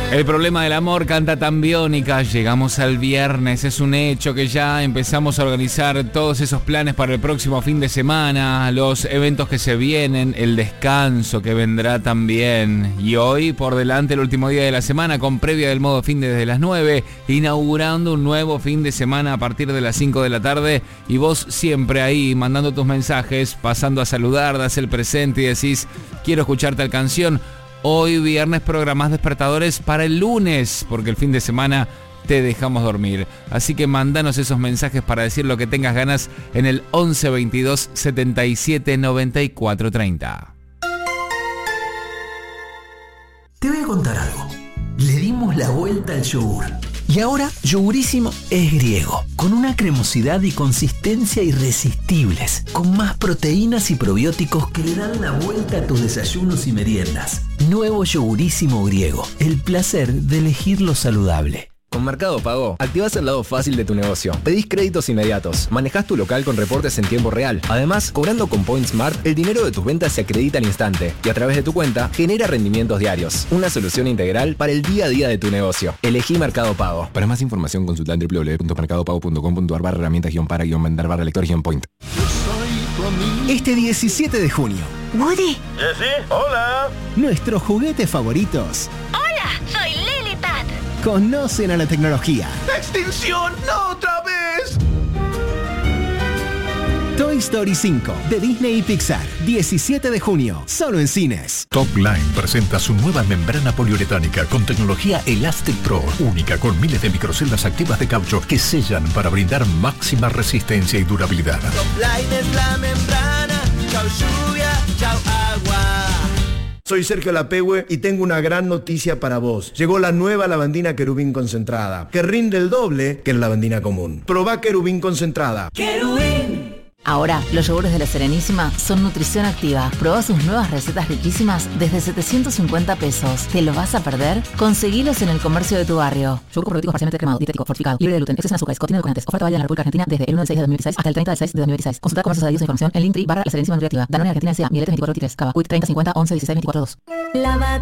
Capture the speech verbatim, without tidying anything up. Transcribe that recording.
El problema del amor, canta Tambiónica. Llegamos al viernes, es un hecho que ya empezamos a organizar todos esos planes para el próximo fin de semana, los eventos que se vienen, el descanso que vendrá también. Y hoy, por delante, el último día de la semana, con previa del modo fin desde las nueve, inaugurando un nuevo fin de semana a partir de las cinco de la tarde. Y vos siempre ahí, mandando tus mensajes, pasando a saludar, das el presente y decís, quiero escuchar tal canción. Hoy viernes programás despertadores para el lunes, porque el fin de semana te dejamos dormir. Así que mandanos esos mensajes para decir lo que tengas ganas en el once veintidós setenta y siete noventa y cuatro treinta. Te voy a contar algo. Le dimos la vuelta al yogur. Y ahora Yogurísimo es griego, con una cremosidad y consistencia irresistibles, con más proteínas y probióticos que le dan la vuelta a tus desayunos y meriendas. Nuevo Yogurísimo griego, el placer de elegir lo saludable. Con Mercado Pago, activás el lado fácil de tu negocio. Pedís créditos inmediatos, manejás tu local con reportes en tiempo real. Además, cobrando con Point Smart, el dinero de tus ventas se acredita al instante y a través de tu cuenta genera rendimientos diarios. Una solución integral para el día a día de tu negocio. Elegí Mercado Pago. Para más información, consulta en doble u doble u doble u punto mercado pago punto com punto a r barra herramientas guión para guión vender barra lector guión point. Este diecisiete de junio. Woody. ¿Jessy? Hola. Nuestros juguetes favoritos. Hola, soy Lily Pat. Conocen a la tecnología. ¡Extinción! ¡No otra vez! Toy Story cinco de Disney y Pixar. diecisiete de junio, solo en cines. Top Line presenta su nueva membrana poliuretánica con tecnología Elastic Pro, única con miles de microceldas activas de caucho que sellan para brindar máxima resistencia y durabilidad. Top Line es la membrana. Chau lluvia, chau agua. Soy Sergio Lapehue y tengo una gran noticia para vos. Llegó la nueva lavandina Querubín concentrada, que rinde el doble que la lavandina común. Probá Querubín concentrada. ¡Querubín! Ahora, los yogures de La Serenísima son nutrición activa. Probá sus nuevas recetas riquísimas desde setecientos cincuenta pesos. ¿Te lo vas a perder? Conseguilos en el comercio de tu barrio. Yogur con probióticos parcialmente cremado, dietético, fortificado, libre de gluten, exceso en azúcares, contenido de edulcorantes. Oferta válida en la República Argentina desde el uno del seis de dos mil dieciséis hasta el treinta del seis de dos mil dieciséis. Consulta comercios adheridos e información en Linktree barra La Serenísima Nutriactiva. Danone Argentina S A, Mieletes veinticuatro veintitrés, Cava, Quick treinta cincuenta once dieciséis veinticuatro dos.